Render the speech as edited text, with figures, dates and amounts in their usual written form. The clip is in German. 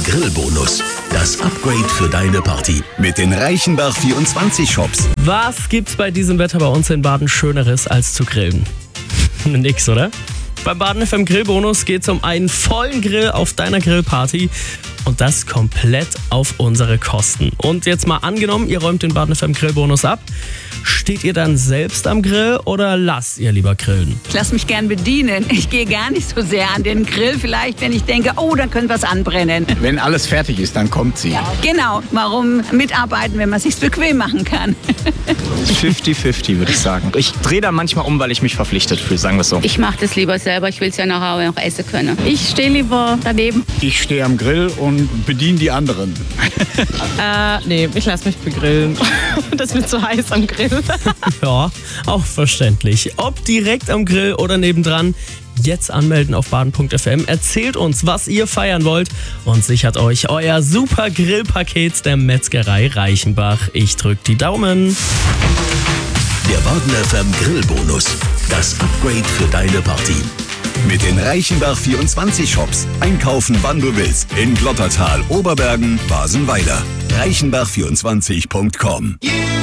Grillbonus. Das Upgrade für deine Party. Mit den Reichenbach 24 Shops. Was gibt's bei diesem Wetter bei uns in Baden Schöneres als zu grillen? Nix, oder? Beim Baden FM Grillbonus geht's um einen vollen Grill auf deiner Grillparty. Und das komplett auf unsere Kosten. Und jetzt mal angenommen, ihr räumt den Baden FM Grillbonus ab. Steht ihr dann selbst am Grill oder lasst ihr lieber grillen? Ich lasse mich gern bedienen. Ich gehe gar nicht so sehr an den Grill, vielleicht wenn ich denke, oh, da könnte was anbrennen. Wenn alles fertig ist, dann kommt sie. Genau, warum mitarbeiten, wenn man es sich bequem machen kann? 50-50 würde ich sagen. Ich drehe da manchmal um, weil ich mich verpflichtet fühle, sagen wir es so. Ich mache das lieber selber, ich will es ja nachher noch essen können. Ich stehe lieber daneben. Ich stehe am Grill und bediene die anderen. Nee, ich lasse mich begrillen. Das wird zu heiß am Grill. Ja, auch verständlich. Ob direkt am Grill oder nebendran, jetzt anmelden auf baden.fm. Erzählt uns, was ihr feiern wollt und sichert euch euer super Grillpaket der Metzgerei Reichenbach. Ich drück die Daumen. Der Baden FM Grillbonus. Das Upgrade für deine Party. Mit den Reichenbach 24 Shops. Einkaufen, wann du willst. In Glottertal, Oberbergen, Basenweiler. Reichenbach24.com